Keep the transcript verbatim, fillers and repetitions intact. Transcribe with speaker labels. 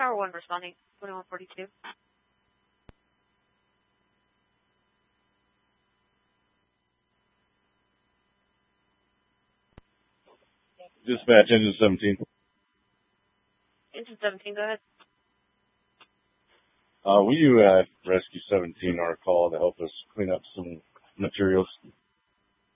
Speaker 1: Tower one responding. twenty-one forty-two.
Speaker 2: Dispatch, engine seventeen.
Speaker 1: Engine seventeen, go ahead.
Speaker 2: Uh, will you uh, rescue seventeen our call to help us clean up some materials?